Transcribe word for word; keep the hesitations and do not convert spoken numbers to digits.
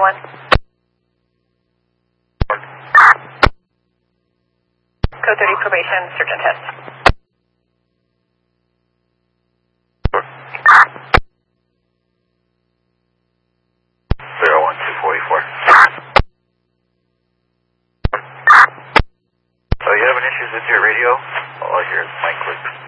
one. Code thirty probation, search and test. zero one two forty-four. So you having issues with your radio? All I hear is mic click.